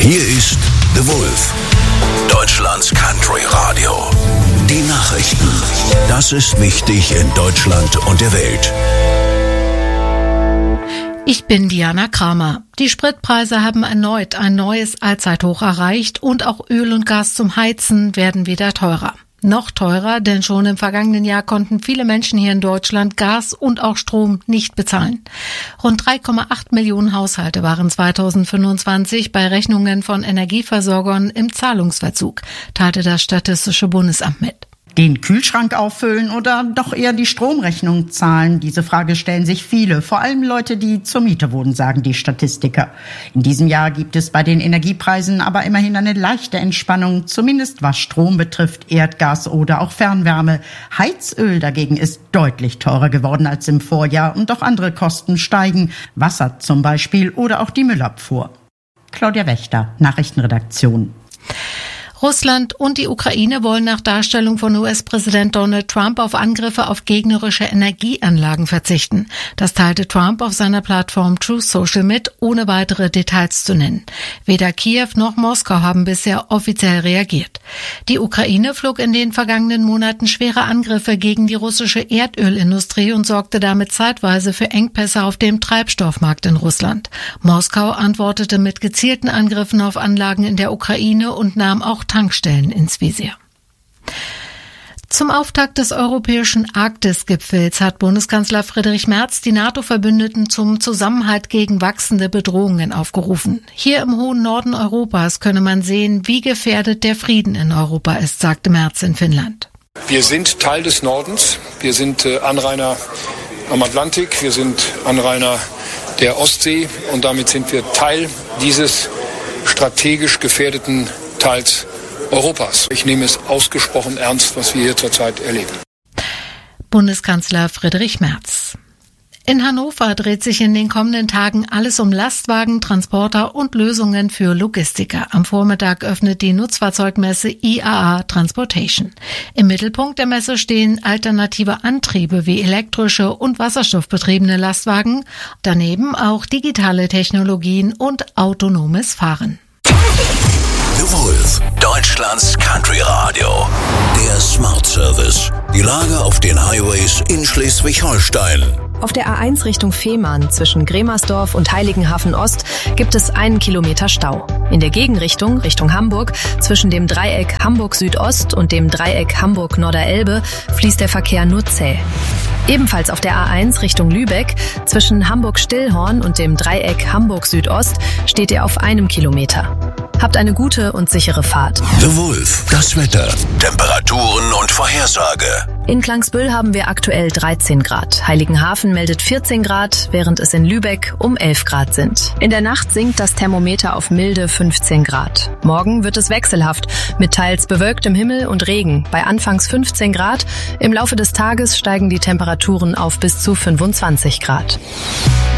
Hier ist The Wolf, Deutschlands Country Radio. Die Nachrichten. Das ist wichtig in Deutschland und der Welt. Ich bin Diana Kramer. Die Spritpreise haben erneut ein neues Allzeithoch erreicht und auch Öl und Gas zum Heizen werden wieder teurer. Noch teurer, denn schon im vergangenen Jahr konnten viele Menschen hier in Deutschland Gas und auch Strom nicht bezahlen. Rund 3,8 Millionen Haushalte waren 2025 bei Rechnungen von Energieversorgern im Zahlungsverzug, teilte das Statistische Bundesamt mit. Den Kühlschrank auffüllen oder doch eher die Stromrechnung zahlen? Diese Frage stellen sich viele, vor allem Leute, die zur Miete wohnen, sagen die Statistiker. In diesem Jahr gibt es bei den Energiepreisen aber immerhin eine leichte Entspannung, zumindest was Strom betrifft, Erdgas oder auch Fernwärme. Heizöl dagegen ist deutlich teurer geworden als im Vorjahr und auch andere Kosten steigen, Wasser zum Beispiel oder auch die Müllabfuhr. Claudia Wächter, Nachrichtenredaktion. Russland und die Ukraine wollen nach Darstellung von US-Präsident Donald Trump auf Angriffe auf gegnerische Energieanlagen verzichten. Das teilte Trump auf seiner Plattform Truth Social mit, ohne weitere Details zu nennen. Weder Kiew noch Moskau haben bisher offiziell reagiert. Die Ukraine flog in den vergangenen Monaten schwere Angriffe gegen die russische Erdölindustrie und sorgte damit zeitweise für Engpässe auf dem Treibstoffmarkt in Russland. Moskau antwortete mit gezielten Angriffen auf Anlagen in der Ukraine und nahm auch Tankstellen ins Visier. Zum Auftakt des europäischen Arktis-Gipfels hat Bundeskanzler Friedrich Merz die NATO-Verbündeten zum Zusammenhalt gegen wachsende Bedrohungen aufgerufen. Hier im hohen Norden Europas könne man sehen, wie gefährdet der Frieden in Europa ist, sagte Merz in Finnland. Wir sind Teil des Nordens, wir sind Anrainer am Atlantik, wir sind Anrainer der Ostsee und damit sind wir Teil dieses strategisch gefährdeten Teils Europas. Ich nehme es ausgesprochen ernst, was wir hier zurzeit erleben. Bundeskanzler Friedrich Merz. In Hannover dreht sich in den kommenden Tagen alles um Lastwagen, Transporter und Lösungen für Logistiker. Am Vormittag öffnet die Nutzfahrzeugmesse IAA Transportation. Im Mittelpunkt der Messe stehen alternative Antriebe wie elektrische und wasserstoffbetriebene Lastwagen, daneben auch digitale Technologien und autonomes Fahren. The Wolf, Deutschlands Country Radio. Der Smart Service. Die Lage auf den Highways in Schleswig-Holstein. Auf der A1 Richtung Fehmarn zwischen Gremersdorf und Heiligenhafen Ost gibt es 1 Kilometer Stau. In der Gegenrichtung, Richtung Hamburg, zwischen dem Dreieck Hamburg Südost und dem Dreieck Hamburg Norderelbe fließt der Verkehr nur zäh. Ebenfalls auf der A1 Richtung Lübeck, zwischen Hamburg-Stillhorn und dem Dreieck Hamburg Südost, steht ihr auf 1 Kilometer. Habt eine gute und sichere Fahrt. The Wolf, das Wetter, Temperaturen und Vorhersage. In Klangsbüll haben wir aktuell 13 Grad. Heiligenhafen meldet 14 Grad, während es in Lübeck um 11 Grad sind. In der Nacht sinkt das Thermometer auf milde 15 Grad. Morgen wird es wechselhaft, mit teils bewölktem Himmel und Regen. Bei anfangs 15 Grad. Im Laufe des Tages steigen die Temperaturen auf bis zu 25 Grad.